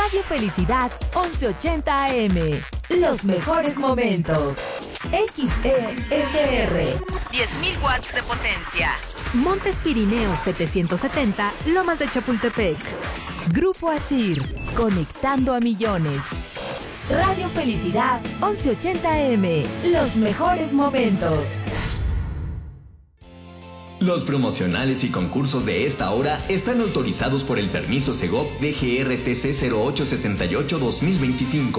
Radio Felicidad 1180 AM. Los mejores momentos. XESR. 10.000 watts de potencia. Montes Pirineos 770, Lomas de Chapultepec. Grupo Asir, conectando a millones. Radio Felicidad 1180 AM. Los mejores momentos. Los promocionales y concursos de esta hora están autorizados por el permiso Segov DGRTC 0878-2025.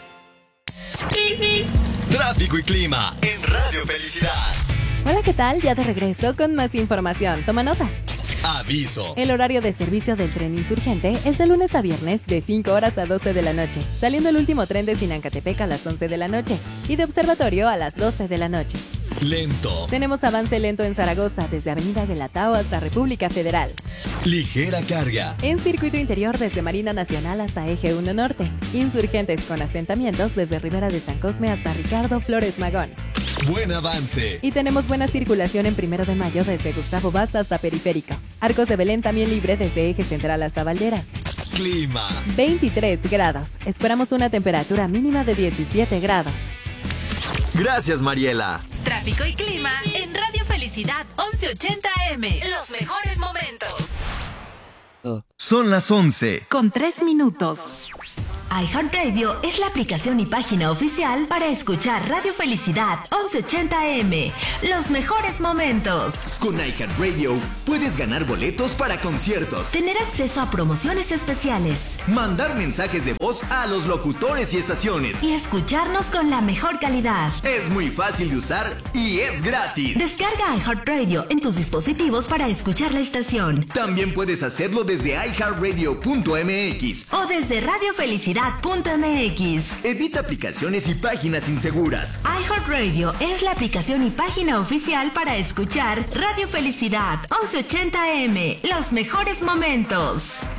Tráfico y clima en Radio Felicidad. Hola, ¿qué tal? Ya de regreso con más información. Toma nota. Aviso. El horario de servicio del tren Insurgente es de lunes a viernes de 5 horas a 12 de la noche, saliendo el último tren de Sinancatepec a las 11 de la noche y de Observatorio a las 12 de la noche. Lento. Tenemos avance lento en Zaragoza, desde Avenida Guelatao hasta República Federal. Ligera carga. En circuito interior desde Marina Nacional hasta Eje 1 Norte. Insurgentes con asentamientos desde Ribera de San Cosme hasta Ricardo Flores Magón. Buen avance. Y tenemos buena circulación en 1 de Mayo desde Gustavo Vaz hasta Periférico. Arcos de Belén también libre desde Eje Central hasta Valderas. Clima. 23 grados. Esperamos una temperatura mínima de 17 grados. Gracias, Mariela. Tráfico y clima en Radio Felicidad 1180 AM. Los mejores momentos. Son las 11. Con 3 minutos. iHeartRadio es la aplicación y página oficial para escuchar Radio Felicidad 1180 AM. Los mejores momentos. Con iHeartRadio puedes ganar boletos para conciertos, Tener acceso a promociones especiales mandar mensajes de voz a los locutores y estaciones. y escucharnos con la mejor calidad. Es muy fácil de usar y es gratis. Descarga iHeartRadio en tus dispositivos para escuchar la estación También puedes hacerlo desde iHeartRadio.mx. o desde radiofelicidad.mx. Evita aplicaciones y páginas inseguras. iHeartRadio es la aplicación y página oficial para escuchar Radio Felicidad 1180 AM. Los mejores momentos.